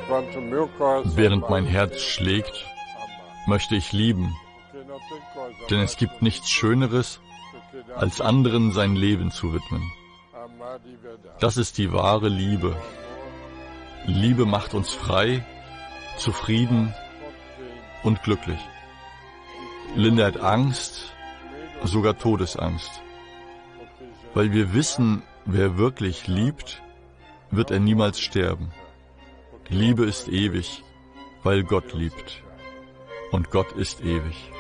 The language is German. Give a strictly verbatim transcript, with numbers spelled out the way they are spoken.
Während mein Herz schlägt, möchte ich lieben, denn es gibt nichts Schöneres, als anderen sein Leben zu widmen. Das ist die wahre Liebe. Liebe macht uns frei, zufrieden und glücklich. Lindert Angst, sogar Todesangst. Weil wir wissen, wer wirklich liebt, wird er niemals sterben. Liebe ist ewig, weil Gott liebt. Und Gott ist ewig.